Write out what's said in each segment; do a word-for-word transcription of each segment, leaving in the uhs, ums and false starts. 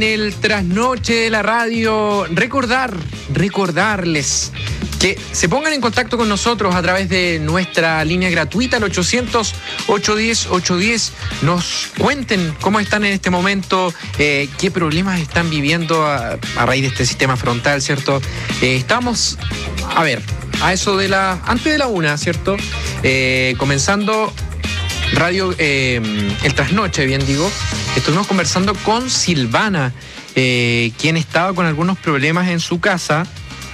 El trasnoche de la radio, recordar, recordarles que se pongan en contacto con nosotros a través de nuestra línea gratuita, el ochocientos, ochocientos diez, ochocientos diez. Nos cuenten cómo están en este momento, eh, qué problemas están viviendo a, a raíz de este sistema frontal, ¿cierto? Eh, estamos, a ver, a eso de la, antes de la una, ¿cierto? Eh, comenzando radio, eh, el trasnoche, bien digo. Estuvimos conversando con Silvana, eh, quien estaba con algunos problemas en su casa.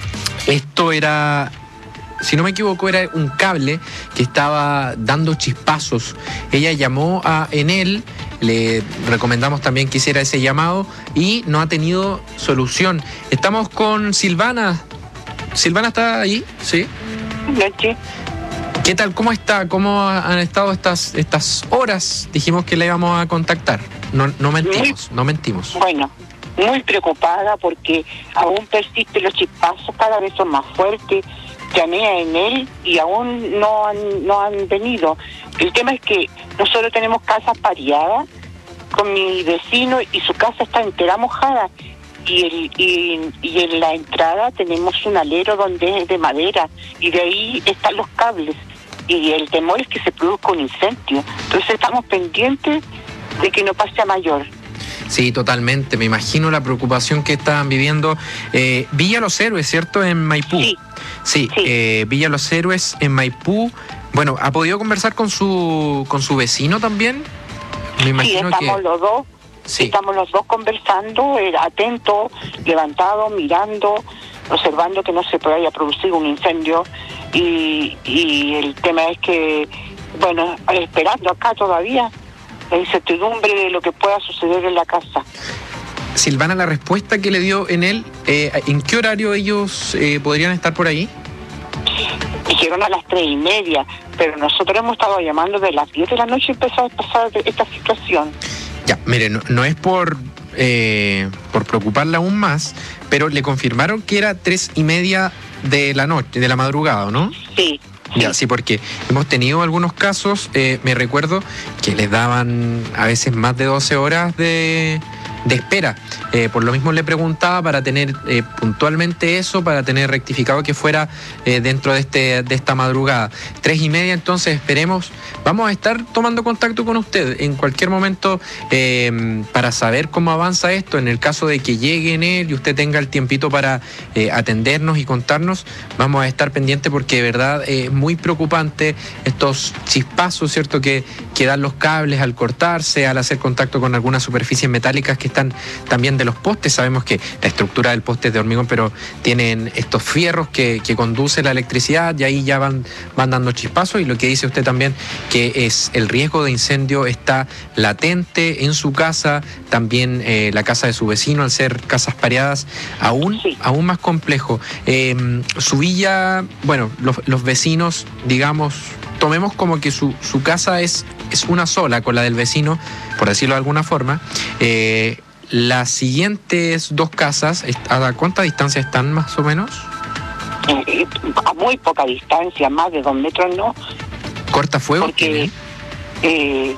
Esto era, si no me equivoco, era un cable que estaba dando chispazos. Ella llamó a Enel, le recomendamos también que hiciera ese llamado y no ha tenido solución. Estamos con Silvana. ¿Silvana está ahí? Sí. Noche. ¿Qué tal? ¿Cómo está? ¿Cómo han estado estas, estas horas? Dijimos que la íbamos a contactar. No, no mentimos, no mentimos. Bueno, muy preocupada porque aún persisten los chispazos, cada vez son más fuertes. Llamé a Enel y aún no han, no han venido. El tema es que nosotros tenemos casas pareadas con mi vecino y su casa está entera mojada. Y, el, y, y en la entrada tenemos un alero donde es de madera y de ahí están los cables. Y el temor es que se produzca un incendio. Entonces estamos pendientes de que no pase a mayor. Sí, totalmente. Me imagino la preocupación que estaban viviendo. Eh, Villa Los Héroes, ¿cierto? En Maipú. Sí. Sí, sí. Eh, Villa Los Héroes en Maipú. Bueno, ¿ha podido conversar con su con su vecino también? Me imagino sí, estamos que... los dos. Sí. Estamos los dos conversando, eh, atentos, levantados, mirando, observando que no se vaya a producir un incendio. Y, y el tema es que, bueno, esperando acá todavía la incertidumbre de lo que pueda suceder en la casa. Silvana, la respuesta que le dio Enel, eh, ¿en qué horario ellos eh, podrían estar por ahí? Dijeron a las tres y media, pero nosotros hemos estado llamando de las diez de la noche y empezó a pasar esta situación. Ya, mire, no, no es por eh, por preocuparla aún más, pero le confirmaron que era tres y media de la noche, de la madrugada, ¿no? Sí. Sí. Ya, sí, porque hemos tenido algunos casos, eh, me recuerdo, que les daban a veces más de doce horas de, de espera. Eh, por lo mismo le preguntaba para tener eh, puntualmente eso, para tener rectificado que fuera eh, dentro de este de esta madrugada. Tres y media, entonces esperemos. Vamos a estar tomando contacto con usted en cualquier momento eh, para saber cómo avanza esto. En el caso de que llegue en él y usted tenga el tiempito para eh, atendernos y contarnos, vamos a estar pendientes porque de verdad es eh, muy preocupante estos chispazos, ¿cierto? Que, que dan los cables al cortarse, al hacer contacto con algunas superficies metálicas que están también de los postes. Sabemos que la estructura del poste es de hormigón, pero tienen estos fierros que, que conducen la electricidad y ahí ya van, van dando chispazos. Y lo que dice usted también, que es el riesgo de incendio está latente en su casa, también eh, la casa de su vecino, al ser casas pareadas, aún, sí. aún más complejo. Eh, su villa, bueno, los, los vecinos, digamos, tomemos como que su, su casa es, es una sola con la del vecino, por decirlo de alguna forma. Eh, las siguientes dos casas, ¿a cuánta distancia están más o menos? Eh, a muy poca distancia, más de dos metros no. ¿Cortafuego? Porque eh,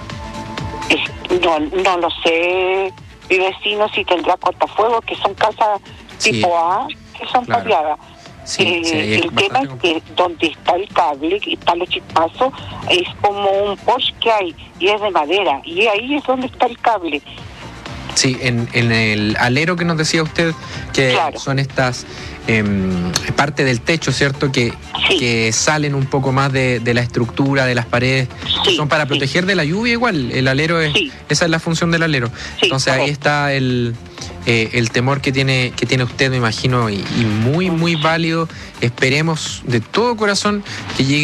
es, no, no lo sé, mi vecino si tendrá cortafuegos, que son casas sí. tipo A, que son claro. pareadas. Sí, eh, sí, el tema es que donde está el cable, que están los chispazos, es como un post que hay, y es de madera, y ahí es donde está el cable. Sí, en, en el alero que nos decía usted, que claro. son estas eh, parte del techo, ¿cierto? Que, sí. que salen un poco más de, de la estructura, de las paredes, sí, son para proteger sí. de la lluvia igual. El alero es, sí. esa es la función del alero. Sí, entonces ahí está el, eh, el temor que tiene, que tiene usted, me imagino, y, y muy, muy válido. Esperemos de todo corazón que llegue